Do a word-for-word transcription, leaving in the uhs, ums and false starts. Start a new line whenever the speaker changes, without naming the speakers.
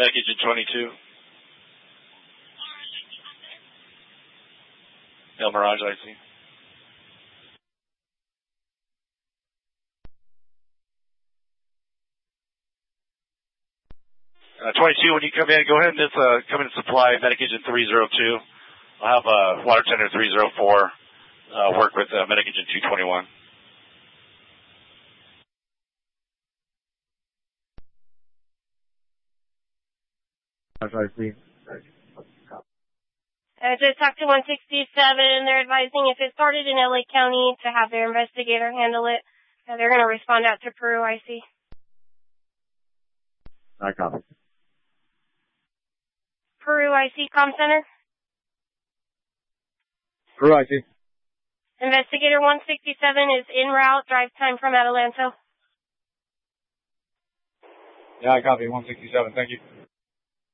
Medic Agent twenty-two. El Mirage, I C. Uh, twenty-two, when you come in, go ahead and just uh, come in and supply Medic Agent three oh two. I'll have uh, Water Tender three oh four uh, work with uh, Medic Agent two twenty-one.
I see.
I just talked to one sixty-seven. They're advising if it started in L A County to have their investigator handle it. Uh, they're going to respond out to Peru, I C.
I copy.
Peru, I C, Comm Center.
Peru, I see.
Investigator one sixty-seven is en route, drive time from Adelanto.
Yeah, I copy. one sixty-seven, thank you.